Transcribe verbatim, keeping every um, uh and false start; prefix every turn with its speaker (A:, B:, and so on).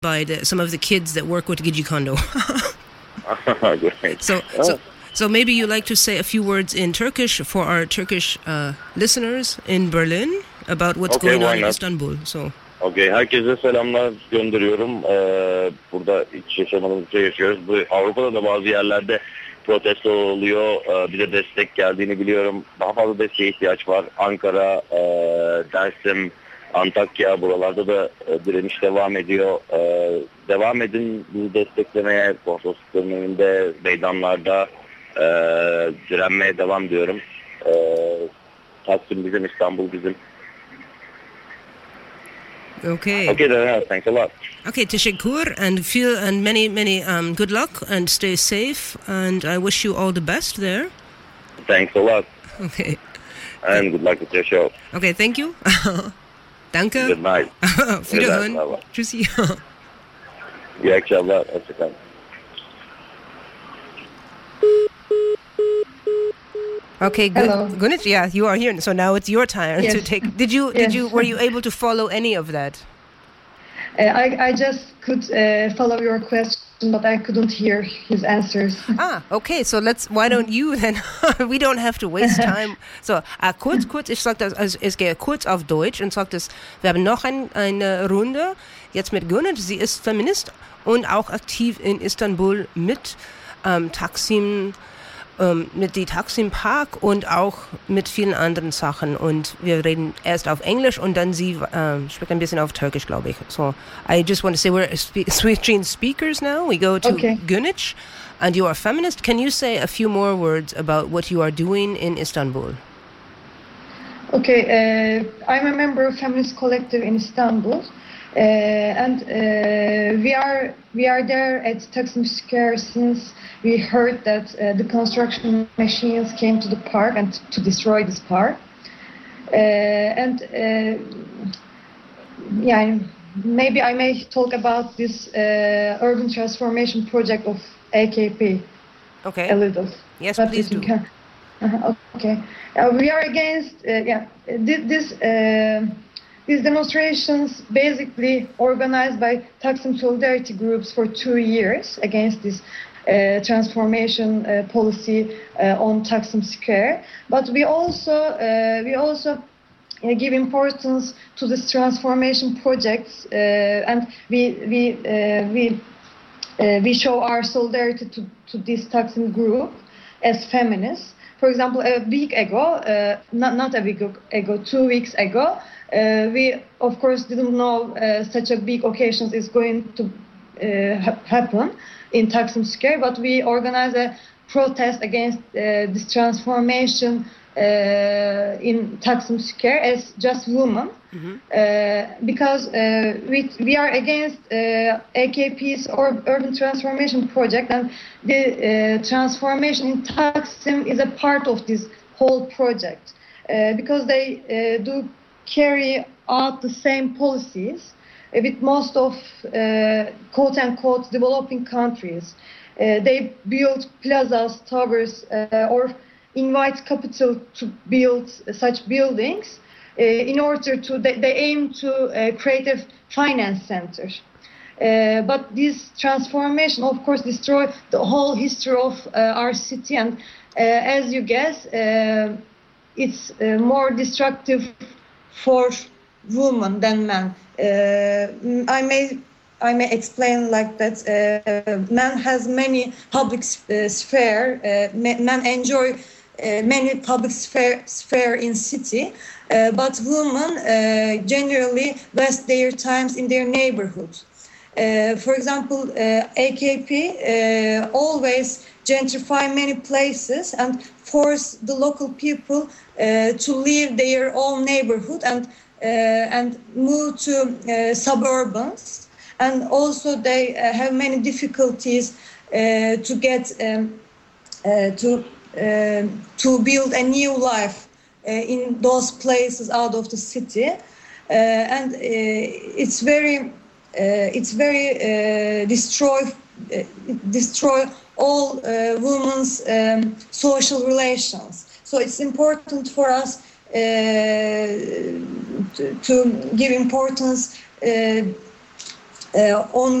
A: by the, some of the kids that work with Gijikondo.
B: Great.
A: So,
B: oh.
A: so, so maybe you like to say a few words in Turkish for our Turkish uh, listeners in Berlin about what's
B: Okay,
A: going
B: why
A: on in
B: not?
A: Istanbul. So.
B: Okay, herkese selamlar gönderiyorum. Ee, burada hiç yaşamadığımız bir şey yaşıyoruz. Bu, Avrupa'da da bazı yerlerde protesto oluyor. Ee, bize destek geldiğini biliyorum. Daha fazla desteğe ihtiyaç var. Ankara, e, Dersim, Antakya, buralarda da e, direniş devam ediyor. E, devam edin bizi desteklemeye, konsoloslukların önünde, meydanlarda e, direnmeye devam diyorum. E, Taksim bizim, İstanbul bizim.
A: Okay.
B: Okay, then, thanks a lot.
A: Okay, teşekkür and feel and many many um, good luck and stay safe and I wish you all the best there.
B: Thanks a lot.
A: Okay.
B: And good luck with your show.
A: Okay, thank you. Danke.
B: Good night.
A: Auf Wiederhören.
B: Bye-bye.
A: Tschüssi.
B: İyi akşamlar. Hoşçakalın.
A: Okay,
C: Hello.
A: good. Gunit, yeah, you are here, so now it's your turn
C: Yes.
A: to take. Did you? Did
C: Yes.
A: you? Were you able to follow any of that?
C: Uh, I, I just could uh, follow your question, but I couldn't hear his answers.
A: Ah, okay. So let's. Why don't you then? We don't have to waste time. So, uh, kurz, kurz. Ich sag das. Also, ich gehe kurz auf Deutsch und sag das. Wir haben noch ein, eine Runde jetzt mit Gunit. Sie ist Feminist und auch aktiv in Istanbul mit ähm, Taksim. mit die Taksim Park und auch mit vielen anderen Sachen und wir reden erst auf Englisch und dann sie ähm, spricht ein bisschen auf Türkisch, glaube ich. So I just want to say we're spe- switching speakers now. We go to
C: Okay.
A: Güneş and you are a feminist. Can you say a few more words about what you are doing in Istanbul?
C: Okay, uh, I'm a member of Feminist Collective in Istanbul, uh, and uh, we are we are there at Taksim Square since we heard that uh, the construction machines came to the park and to destroy this park. Uh, and uh, yeah, maybe I may talk about this uh, urban transformation project of A K P
A: Okay.
C: a little.
A: Yes,
C: But
A: please
C: if you
A: do.
C: can- Uh-huh, okay. Uh, we are against uh, yeah thi- this uh, these demonstrations basically organized by Taksim solidarity groups for two years against this uh, transformation uh, policy uh, on Taksim Square. But we also uh, we also uh, give importance to this transformation projects uh, and we we uh, we uh, we show our solidarity to, to this Taksim group as feminists. For example, a week ago, uh, not, not a week ago, two weeks ago, uh, we of course didn't know uh, such a big occasion is going to uh, ha- happen in Taksim Square, but we organized a protest against uh, this transformation uh, in Taksim Square as just women,
A: Mm-hmm.
C: uh, because uh, we we are against uh, A K P's or urban transformation project, and the uh, transformation in Taksim is a part of this whole project uh, because they uh, do carry out the same policies uh, with most of uh, quote unquote developing countries. Uh, they build plazas, towers, uh, or invite capital to build such buildings. Uh, in order to, they, they aim to uh, create a finance center. Uh, but this transformation, of course, destroy the whole history of uh, our city. And uh, as you guess, uh, it's uh, more destructive for women than men. Uh, I may I may explain like that. Uh, man has many public uh, sphere. Uh, men enjoy uh, many public sphere, sphere in city. Uh, but women uh, generally waste their times in their neighborhood. Uh, for example, uh, A K P uh, always gentrify many places and force the local people uh, to leave their own neighborhood and uh, and move to uh, suburbans. And also they uh, have many difficulties uh, to get um, uh, to uh, to build a new life. Uh, in those places out of the city, uh, and uh, it's very, uh, it's very uh, destroy, uh, destroy all uh, women's um, social relations. So it's important for us uh, to, to give importance uh,
D: uh, on